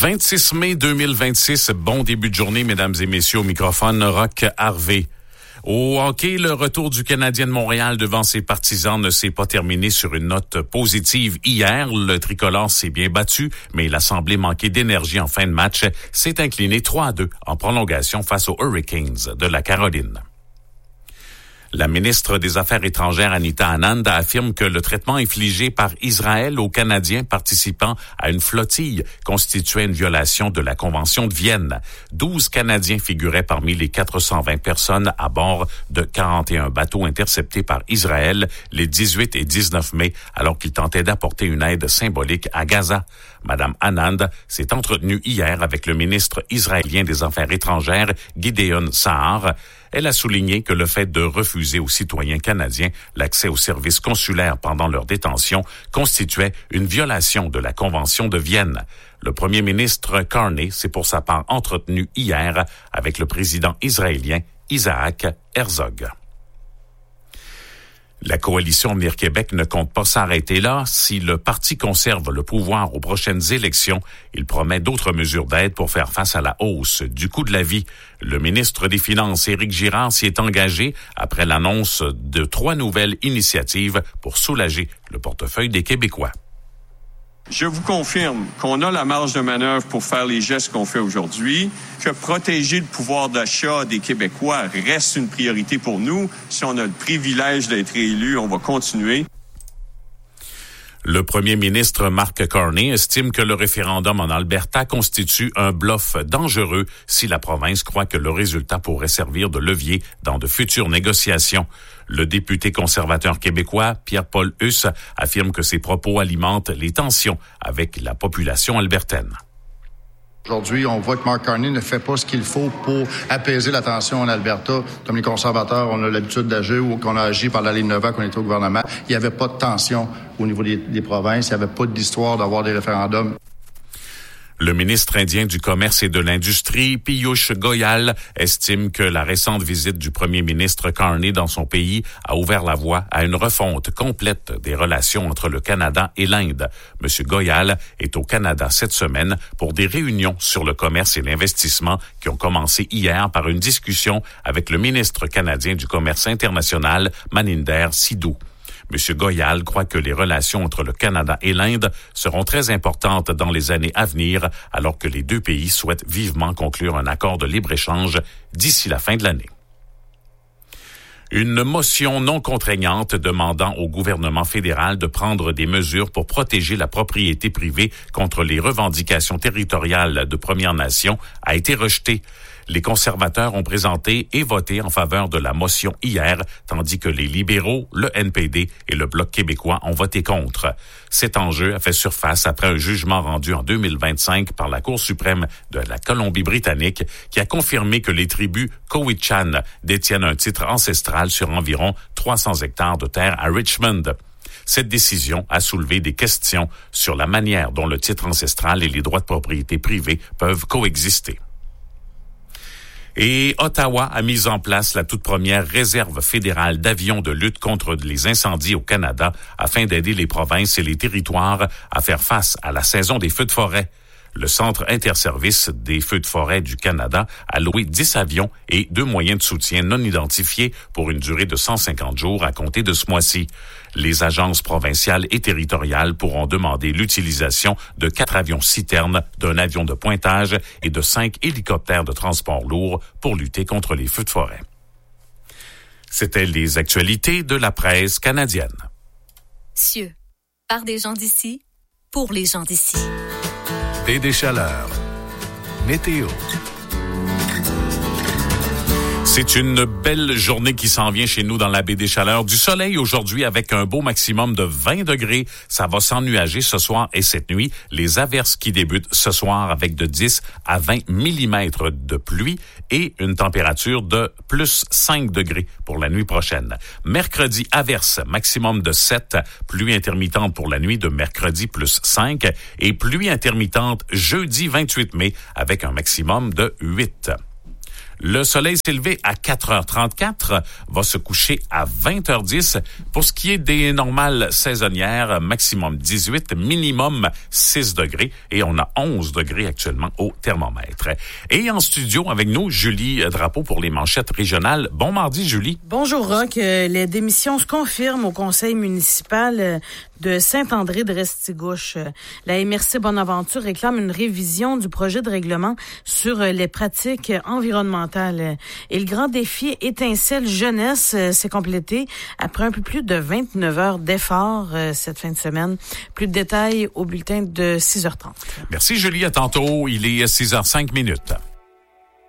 26 mai 2026, bon début de journée, mesdames et messieurs, au microphone, Roch Harvey. Au hockey, le retour du Canadien de Montréal devant ses partisans ne s'est pas terminé sur une note positive. Hier, le tricolore s'est bien battu, mais il a semblé manquer d'énergie en fin de match. S'est incliné 3-2 en prolongation face aux Hurricanes de la Caroline. La ministre des Affaires étrangères, Anita Anand, affirme que le traitement infligé par Israël aux Canadiens participant à une flottille constituait une violation de la Convention de Vienne. 12 Canadiens figuraient parmi les 420 personnes à bord de 41 bateaux interceptés par Israël les 18 et 19 mai, alors qu'ils tentaient d'apporter une aide symbolique à Gaza. Madame Anand s'est entretenue hier avec le ministre israélien des Affaires étrangères, Gideon Sa'ar. Elle a souligné que le fait de refuser aux citoyens canadiens l'accès aux services consulaires pendant leur détention constituait une violation de la Convention de Vienne. Le premier ministre Carney s'est pour sa part entretenu hier avec le président israélien Isaac Herzog. La coalition Avenir Québec ne compte pas s'arrêter là. Si le parti conserve le pouvoir aux prochaines élections, il promet d'autres mesures d'aide pour faire face à la hausse du coût de la vie. Le ministre des Finances, Éric Girard, s'y est engagé après l'annonce de 3 nouvelles initiatives pour soulager le portefeuille des Québécois. Je vous confirme qu'on a la marge de manœuvre pour faire les gestes qu'on fait aujourd'hui, que protéger le pouvoir d'achat des Québécois reste une priorité pour nous. Si on a le privilège d'être élu, on va continuer. Le premier ministre Mark Carney estime que le référendum en Alberta constitue un bluff dangereux si la province croit que le résultat pourrait servir de levier dans de futures négociations. Le député conservateur québécois Pierre-Paul Huss affirme que ces propos alimentent les tensions avec la population albertaine. Aujourd'hui, on voit que Mark Carney ne fait pas ce qu'il faut pour apaiser la tension en Alberta. Comme les conservateurs, on a l'habitude d'agir ou qu'on a agi par la ligne 9 quand on était au gouvernement. Il n'y avait pas de tension au niveau des provinces. Il n'y avait pas d'histoire d'avoir des référendums. Le ministre indien du Commerce et de l'Industrie, Piyush Goyal, estime que la récente visite du premier ministre Carney dans son pays a ouvert la voie à une refonte complète des relations entre le Canada et l'Inde. Monsieur Goyal est au Canada cette semaine pour des réunions sur le commerce et l'investissement qui ont commencé hier par une discussion avec le ministre canadien du Commerce international, Maninder Sidhu. M. Goyal croit que les relations entre le Canada et l'Inde seront très importantes dans les années à venir, alors que les deux pays souhaitent vivement conclure un accord de libre-échange d'ici la fin de l'année. Une motion non contraignante demandant au gouvernement fédéral de prendre des mesures pour protéger la propriété privée contre les revendications territoriales de Premières Nations a été rejetée. Les conservateurs ont présenté et voté en faveur de la motion hier, tandis que les libéraux, le NPD et le Bloc québécois ont voté contre. Cet enjeu a fait surface après un jugement rendu en 2025 par la Cour suprême de la Colombie-Britannique qui a confirmé que les tribus Cowichan détiennent un titre ancestral sur environ 300 hectares de terre à Richmond. Cette décision a soulevé des questions sur la manière dont le titre ancestral et les droits de propriété privée peuvent coexister. Et Ottawa a mis en place la toute première réserve fédérale d'avions de lutte contre les incendies au Canada afin d'aider les provinces et les territoires à faire face à la saison des feux de forêt. Le Centre interservice des feux de forêt du Canada a loué 10 avions et 2 moyens de soutien non identifiés pour une durée de 150 jours à compter de ce mois-ci. Les agences provinciales et territoriales pourront demander l'utilisation de 4 avions citernes, d'un avion de pointage et de 5 hélicoptères de transport lourd pour lutter contre les feux de forêt. C'était les actualités de la presse canadienne. Cieux, par des gens d'ici, pour les gens d'ici. Des chaleurs. Météo. C'est une belle journée qui s'en vient chez nous dans la baie des Chaleurs. Du soleil aujourd'hui avec un beau maximum de 20 degrés. Ça va s'ennuager ce soir et cette nuit. Les averses qui débutent ce soir avec de 10 à 20 millimètres de pluie et une température de plus 5 degrés pour la nuit prochaine. Mercredi, averses, maximum de 7. Pluie intermittente pour la nuit de mercredi, plus 5. Et pluie intermittente jeudi 28 mai avec un maximum de 8. Le soleil s'est levé à 4h34, va se coucher à 20h10. Pour ce qui est des normales saisonnières, maximum 18, minimum 6 degrés et on a 11 degrés actuellement au thermomètre. Et en studio avec nous, Julie Drapeau pour les manchettes régionales. Bon mardi, Julie. Bonjour, Roch. Les démissions se confirment au conseil municipal de Saint-André-de-Restigouche. La MRC Bonaventure réclame une révision du projet de règlement sur les pratiques environnementales. Et le grand défi Étincelle Jeunesse s'est complété après un peu plus de 29 heures d'efforts cette fin de semaine. Plus de détails au bulletin de 6h30. Merci, Julie. À tantôt. Il est 6h05.